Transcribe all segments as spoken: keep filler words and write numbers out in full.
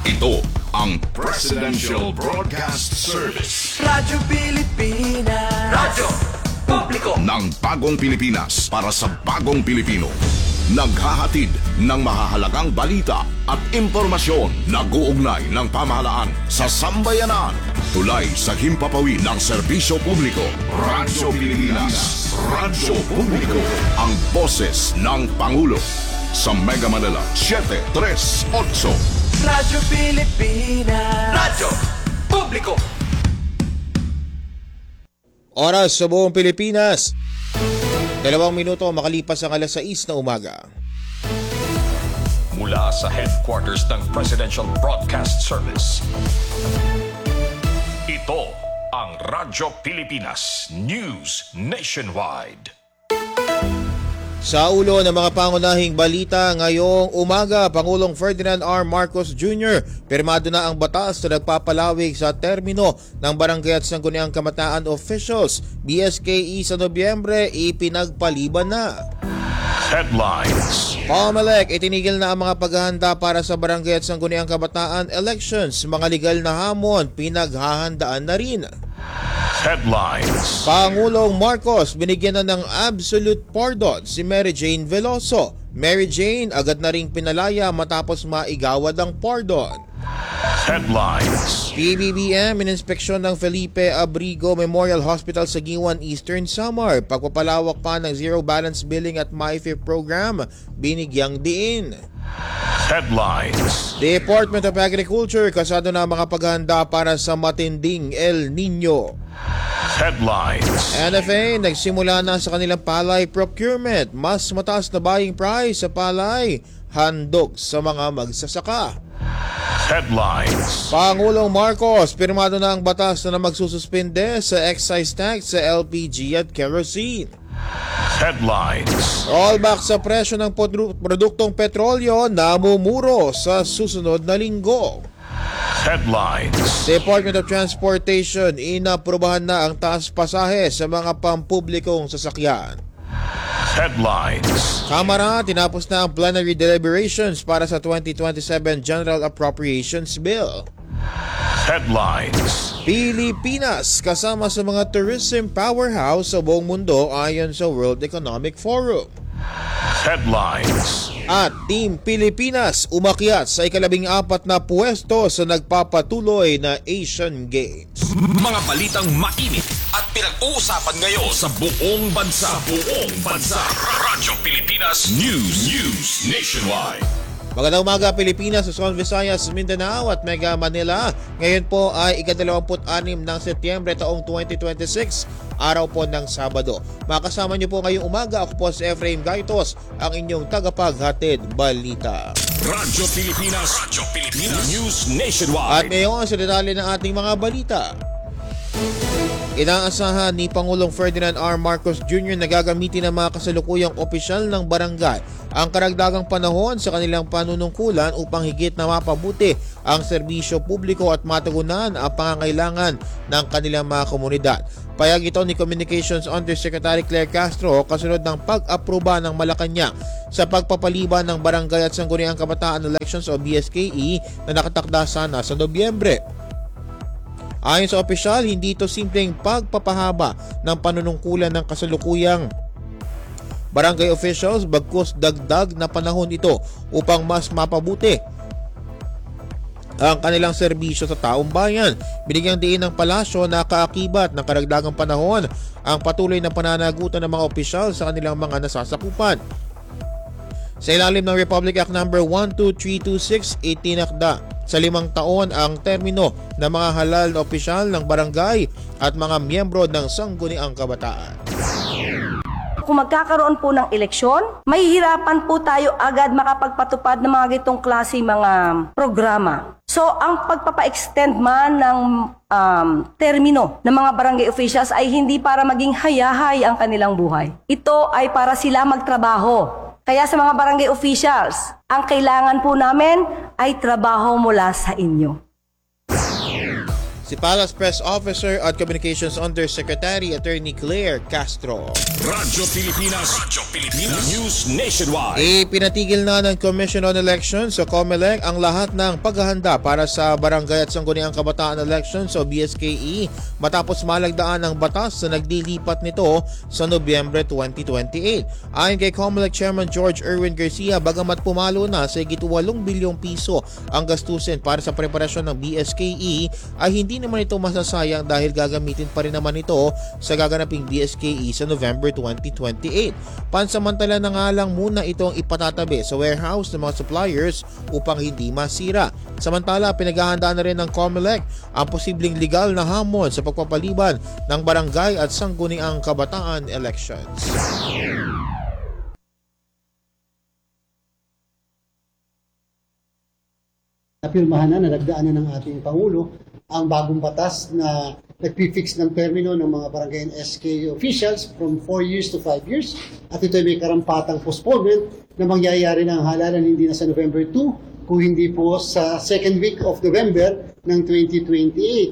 Ito ang Presidential Broadcast Service. Radyo Pilipinas. Radyo Publiko ng bagong Pilipinas para sa bagong Pilipino. Naghahatid ng mahahalagang balita at impormasyon na guugnay ng pamahalaan sa sambayanan. Tulay sa himpapawid ng serbisyo publiko. Radyo Pilipinas. Radyo Publiko. Ang boses ng Pangulo. Sa Mega Manila, seven three eight. Radyo Pilipinas. Radyo Publiko. Oras sa buong Pilipinas. Dalawang minuto makalipas ang alas sais na umaga. Mula sa headquarters ng Presidential Broadcast Service. Ito ang Radyo Pilipinas News Nationwide. Sa ulo ng mga pangunahing balita ngayong umaga, Pangulong Ferdinand R. Marcos Junior pirmado na ang batas na nagpapalawig sa termino ng Barangay at Sangguniang Kabataan Officials. B S K E sa Nobyembre ipinagpaliban na. Headlines. Comelec itinigil na ang mga paghahanda para sa Barangay at Sangguniang Kabataan Elections. Mga legal na hamon pinaghahandaan na rin. Headlines. Pangulong Marcos binigyan na ng absolute pardon si Mary Jane Veloso. Mary Jane agad na ring pinalaya matapos maigawad ang pardon. Headlines. P B B M ininspeksyon ng Felipe Abrigo Memorial Hospital sa Giwan, Eastern Samar. Pagpapalawak pa ng zero balance billing at MyFair program binigyang diin. Headlines. Department of Agriculture kasado na mga paghahanda para sa matinding El Nino. Headlines. N F A nagsimula na sa kanilang palay procurement. Mas mataas na buying price sa palay, handog sa mga magsasaka. Headlines. Pangulong Marcos pirmado na ang batas na magsususpinde sa excise tax sa L P G at kerosene. Headlines. Rollback sa presyo ng produktong petrolyo namumuro sa susunod na linggo. Headlines. Department of Transportation inaprubahan na ang taas pasahe sa mga pampublikong sasakyan. Headlines. Kamara tinapos na ang plenary deliberations para sa twenty twenty-seven General Appropriations Bill. Headlines. Pilipinas kasama sa mga tourism powerhouse sa buong mundo ayon sa World Economic Forum. Headlines. At Team Pilipinas umakyat sa ikalabing apat na puwesto sa nagpapatuloy na Asian Games. Mga balitang mainit at pinag-uusapan ngayon sa buong bansa. Buong bansa. Radyo Pilipinas News. News Nationwide. Magandang umaga Pilipinas, Luzon, Visayas, Mindanao at Mega Manila. Ngayon po ay ikadalawamput-anim ng Setyembre taong twenty twenty-six, araw po ng Sabado. Makasama niyo po ngayong umaga, ako po si Efraim Gaitos, ang inyong tagapaghatid balita. Radyo Pilipinas. Radyo Pilipinas News At Nationwide. ngayon sa detalye ng ating mga balita. Inaasahan ni Pangulong Ferdinand R. Marcos Junior na gagamitin ng mga kasalukuyang opisyal ng barangay ang karagdagang panahon sa kanilang panunungkulan upang higit na mapabuti ang serbisyo publiko at matugunan ang pangangailangan ng kanilang mga komunidad. Payag ito ni Communications Undersecretary Claire Castro kasunod ng pag-aproba ng Malacanang sa pagpapaliban ng Barangay at Sangguniang Kabataan Elections o B S K E na nakatakda sana sa Nobyembre. Ayon sa opisyal, hindi ito simpleng pagpapahaba ng panunungkulan ng kasalukuyang barangay officials, bagkus dagdag na panahon ito upang mas mapabuti ang kanilang serbisyo sa taong bayan. Binigyang diin ng palasyo na kaakibat ng karagdagang panahon ang patuloy na pananagutan ng mga opisyal sa kanilang mga nasasakupan. Sa ilalim ng Republic Act number one two three two six, itinakda sa limang taon ang termino ng mga halal na opisyal ng barangay at mga miyembro ng Sangguniang Kabataan. Kung magkakaroon po ng eleksyon, mahihirapan po tayo agad makapagpatupad ng mga gitong klase mga programa. So, ang pagpapa-extend man ng um, termino ng mga barangay officials ay hindi para maging hayahay ang kanilang buhay. Ito ay para sila magtrabaho. Kaya sa mga barangay officials, ang kailangan po namin ay trabaho mula sa inyo. si Palace Press Officer at Communications Undersecretary Attorney Claire Castro. Radyo Pilipinas, Radyo Pilipinas News Nationwide. Ipinatigil na ng Commission on Elections o COMELEC ang lahat ng paghahanda para sa Barangay at Sangguniang Kabataan Elections o B S K E matapos malagdaan ang batas na naglilipat nito sa Nobyembre twenty twenty-eight. Ayon kay COMELEC Chairman George Erwin Garcia, bagamat pumalo na sa higit walong bilyong piso ang gastusin para sa preparasyon ng B S K E, ay hindi naman ito masasayang dahil gagamitin pa rin naman ito sa gaganaping B S K E sa November twenty twenty-eight. Pansamantala na nga lang muna itong ipatatabi sa warehouse ng mga suppliers upang hindi masira. Samantala, pinaghahandaan na rin ng COMELEC ang posibleng legal na hamon sa pagpapaliban ng barangay at sangguniang kabataan elections. Napirmahan na, nalagdaan na ng ating Pangulo ang bagong batas na nagpifix ng termino ng mga barangay and S K officials from four years to five years. At ito ay may karampatang postponement na mangyayari ng halalan hindi na sa November two, kung hindi po sa second week of November ng twenty twenty-eight.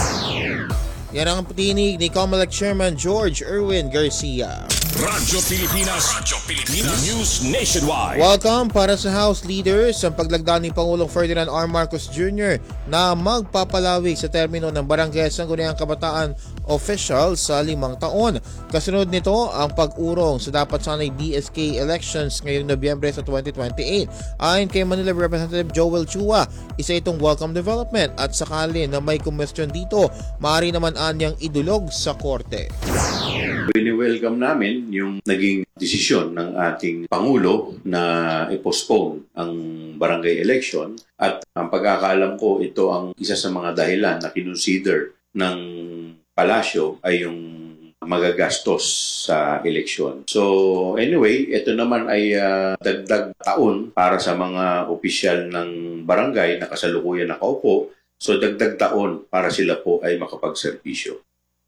Yan ang tinig ni COMELEC Chairman George Erwin Garcia. Radyo Pilipinas, Radyo Pilipinas News Nationwide. Welcome para sa House Leaders ang paglagda ni Pangulong Ferdinand R. Marcos Junior na magpapalawig sa termino ng Barangay at Sangguniang Kabataan official sa limang taon. Kasunod nito ang pag-urong sa dapat sanay B S K elections ngayong Nobyembre sa twenty twenty-eight. Ayon kay Manila Representative Joel Chua, isa itong welcome development at sakali na may kumwestiyon dito, maaari naman anyang idulog sa korte. Wini-welcome namin yung naging desisyon ng ating Pangulo na i-postpone ang barangay election, at ang pagkakaalam ko, ito ang isa sa mga dahilan na kinonsider ng palasyo ay yung magagastos sa eleksyon. So anyway, ito naman ay uh, dagdag taon para sa mga opisyal ng barangay na kasalukuyan nakaupo. So dagdag taon para sila po ay makapagserbisyo.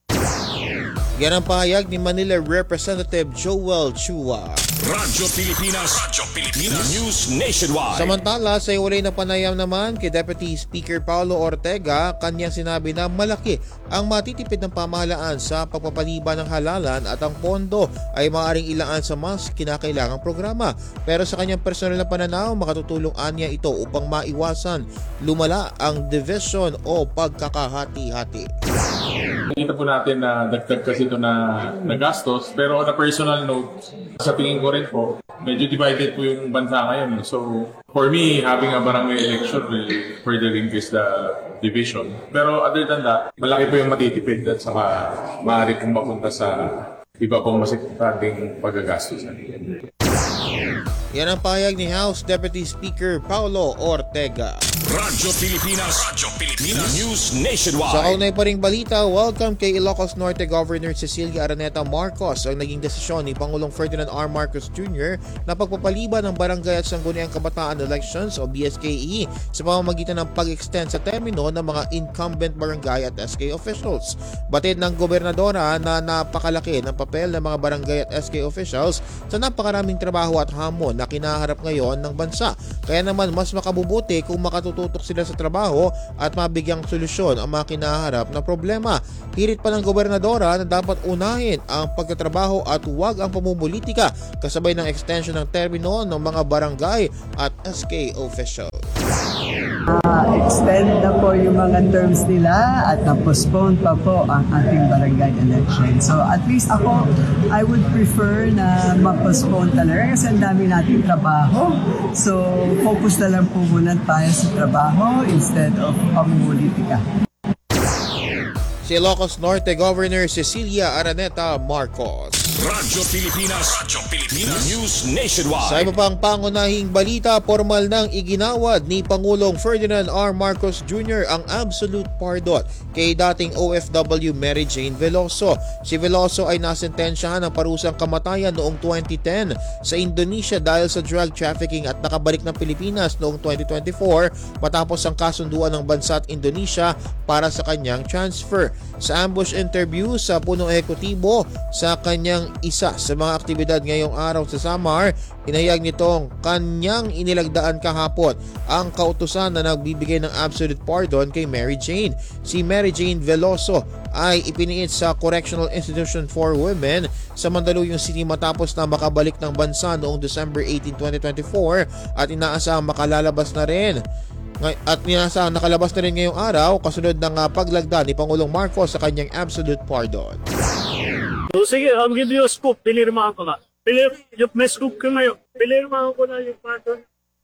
Yan ang pahayag ni Manila Representative Joel Chua. Radyo Pilipinas, Radyo Pilipinas News Nationwide. Samantala, sa iwalay na panayam naman kay Deputy Speaker Paulo Ortega, kanyang sinabi na malaki ang matitipid ng pamahalaan sa pagpapaliban ng halalan at ang pondo ay maaaring ilaan sa mas kinakailangang programa. Pero sa kanyang personal na pananaw, makatutulong anya ito upang maiwasan lumala ang division o pagkakahati-hati. Nakita po natin na dagdag kasi ito na nagastos, pero on a personal note, sa tingin ko rin po, medyo divided po yung bansa ngayon. So, for me, having a barangay election will further increase the division. Pero other than that, malaki po yung matitipid at saka maaari pong mapunta sa iba pong masipaging paggagastos. Yan ang pahayag ni House Deputy Speaker Paulo Ortega. Radyo Pilipinas, Radyo Pilipinas News Nationwide. Sa kaunay pa ring balita, welcome kay Ilocos Norte Governor Cecilia Araneta Marcos ang naging desisyon ni Pangulong Ferdinand R. Marcos Junior na pagpapaliban ng Barangay at Sangguniang Kabataan Elections o B S K E sa pamamagitan ng pag-extend sa termino ng mga incumbent barangay at S K officials. Batid ng gobernadora na napakalaki ng papel ng mga barangay at S K officials sa napakaraming trabaho at hamon na kinaharap ngayon ng bansa. Kaya naman mas makabubuti kung makatututok sila sa trabaho at mabigyang solusyon ang mga kinaharap na problema. Hirit pa ng gobernadora na dapat unahin ang pagtatrabaho at huwag ang pamumulitika kasabay ng extension ng termino ng mga barangay at S K officials. Uh, extend na po yung mga terms nila at na-postpone pa po ang ating barangay election. So at least ako, I would prefer na ma-postpone talaga kasi ang dami nating trabaho. So focus na lang po muna tayo sa trabaho instead of pamumulitika. Si Ilocos Norte Governor Cecilia Araneta Marcos. Radyo Pilipinas, Radyo Pilipinas News Nationwide. Sa iba pang pangunahing balita, formal nang iginawad ni Pangulong Ferdinand R. Marcos Junior ang absolute pardon kay dating O F W Mary Jane Veloso. Si Veloso ay nasentensyahan ng parusang kamatayan noong twenty ten sa Indonesia dahil sa drug trafficking at nakabalik ng Pilipinas noong twenty twenty-four matapos ang kasunduan ng bansa at Indonesia para sa kanyang transfer. Sa ambush interview sa punong ehekutibo sa kanyang isa sa mga aktibidad ngayong araw sa Samar, inayag nitong kanyang inilagdaan kahapon ang kautusan na nagbibigay ng absolute pardon kay Mary Jane. Si Mary Jane Veloso ay ipiniit sa Correctional Institution for Women sa Mandaluyong City matapos na makabalik ng bansa noong December eighteenth, twenty twenty-four at inaasahang makalalabas na rin at inaasahang nakalabas na rin ngayong araw kasunod ng uh, paglagda ni Pangulong Marcos sa kanyang absolute pardon. So, sige, ang give you a scoop, pinirmahan ko na. Pilir, yung may scoop ko ngayon, pinirmahan ko na yung pardon.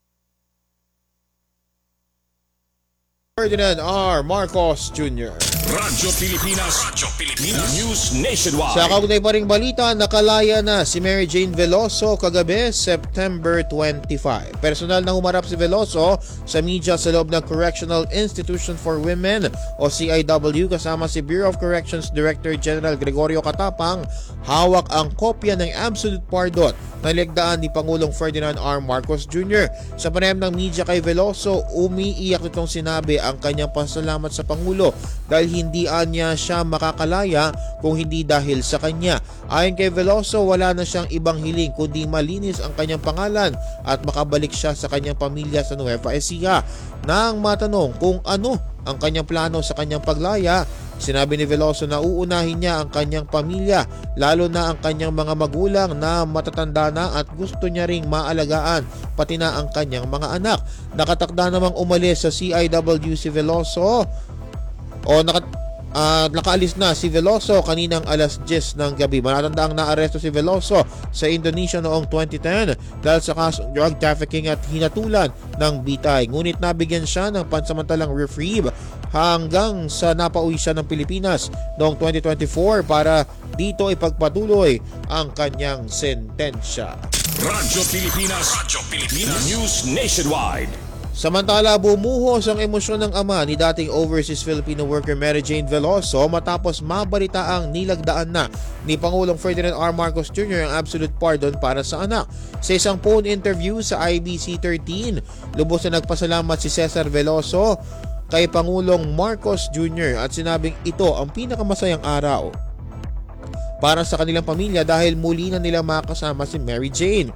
Ferdinand R. Marcos Junior Radyo Pilipinas, Radyo Pilipinas News Nationwide. Sa kaugnay pa ring balita, nakalaya na si Mary Jane Veloso kagabi, September twenty-fifth. Personal na humarap si Veloso sa media sa loob ng Correctional Institution for Women o C I W kasama si Bureau of Corrections Director General Gregorio Catapang. Hawak ang kopya ng absolute pardon na niligdaan ni Pangulong Ferdinand R. Marcos Junior Sa panayam ng media kay Veloso, umiiyak nitong sinabi ang kanyang pasalamat sa Pangulo dahil hindi niya siya makakalaya kung hindi dahil sa kanya. Ayon kay Veloso, wala na siyang ibang hiling kundi malinis ang kanyang pangalan at makabalik siya sa kanyang pamilya sa Nueva Ecija. Nang matanong kung ano ang kanyang plano sa kanyang paglaya, sinabi ni Veloso na uunahin niya ang kanyang pamilya, lalo na ang kanyang mga magulang na matatanda na at gusto niya ring maalagaan, pati na ang kanyang mga anak. Nakatakda namang umalis sa C I W si Veloso o naka, uh, nakaalis na si Veloso kaninang alas diyes ng gabi. Manatandaang naaresto si Veloso sa Indonesia noong twenty ten dahil sa kasong drug trafficking at hinatulan ng bitay. Ngunit nabigyan siya ng pansamantalang reprieve hanggang sa napauwi siya ng Pilipinas noong twenty twenty-four para dito ipagpatuloy ang kanyang sentensya. Radyo Pilipinas, Radyo Pilipinas News Nationwide. Samantala, bumuhos ang emosyon ng ama ni dating overseas Filipino worker Mary Jane Veloso matapos mabalita ang nilagdaan na ni Pangulong Ferdinand R. Marcos Junior ang absolute pardon para sa anak. Sa isang phone interview sa I B C thirteen, lubos na nagpasalamat si Cesar Veloso kay Pangulong Marcos Junior at sinabing ito ang pinakamasayang araw para sa kanilang pamilya dahil muli na nila makasama si Mary Jane.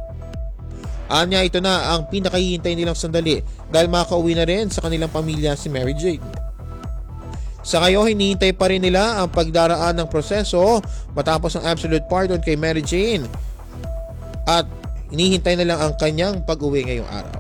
Anya, ito na ang pinakahihintay nilang sandali dahil makauwi na rin sa kanilang pamilya si Mary Jane. Sa ngayon, hinihintay pa rin nila ang pagdaraan ng proseso matapos ang absolute pardon kay Mary Jane at hinihintay na lang ang kanyang pag-uwi ngayong araw.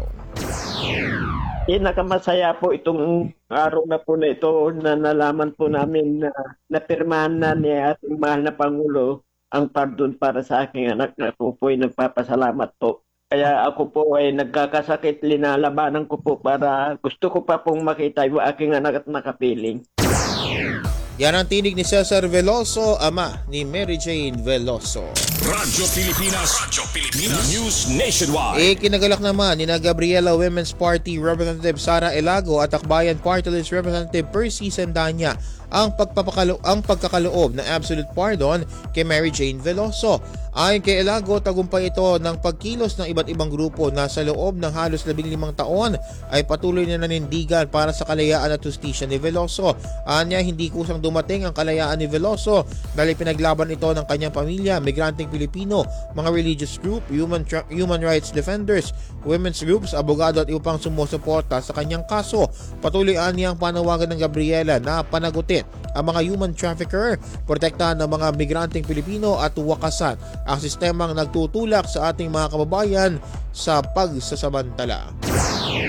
Pinakamasaya po itong araw na po na ito na nalaman po namin na napirmahan na ni ating mahal na Pangulo ang pardon para sa aking anak na ako po ay nagpapasalamat po. Kaya ako po ay nagkakasakit, linalabanan ko po para gusto ko pa pong makita yung aking anak at makapiling. Yan ang tinig ni Cesar Veloso, ama ni Mary Jane Veloso. Radyo Pilipinas, Radyo Pilipinas News Nationwide. Ikinagalak naman ni na Gabriela Women's Party Representative Sara Elago at Akbayan Party List Representative Percy Sendanya ang pagpapakalo ang pagkakaloob ng absolute pardon kay Mary Jane Veloso. Ayon kay Elago, tagumpay ito ng pagkilos ng iba't ibang grupo na sa loob ng halos labing limang taon ay patuloy na nanindigan para sa kalayaan at justisya ni Veloso. Anya, hindi kusang dumating ang kalayaan ni Veloso dahil pinaglaban ito ng kanyang pamilya, migranteng Pilipino, mga religious group, human, tra- human rights defenders, women's groups, abogado at iba pang sumusuporta sa kanyang kaso. Patuloy anya ang panawagan ng Gabriela na panagutin ang mga human trafficker, protektahan ng mga migranteng Pilipino at wakasan ang sistemang nagtutulak sa ating mga kababayan sa pagsasamantala.